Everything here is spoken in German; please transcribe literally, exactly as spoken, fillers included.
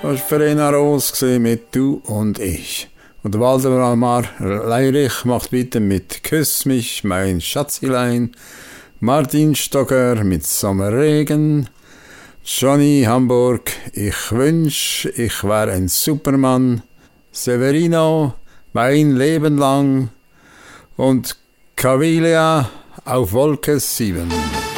Das war Verena Rose mit «Du und ich». Und Waldemar Leirich macht bitte mit «Küss mich, mein Schatzilein». Martin Stocker mit «Sommerregen». Johnny Hamburg, «Ich wünsch, ich war ein Supermann». Severino, «Mein Leben lang». Und Cavilia auf Wolke sieben.